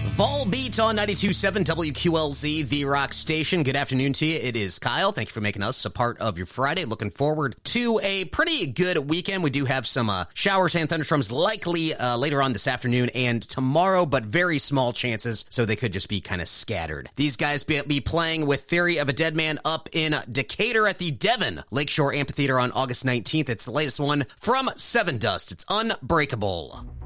Volbeat on 92.7 WQLZ, the rock station. Good afternoon to you. It is Kyle. Thank you for making us a part of your Friday. Looking forward to a pretty good weekend. We do have some showers and thunderstorms likely later on this afternoon and tomorrow, but very small chances, so they could just be kind of scattered. These guys be playing with Theory of a Dead Man up in Decatur at the Devon Lakeshore Amphitheater on August 19th. It's the latest one from Sevendust. It's Unbreakable.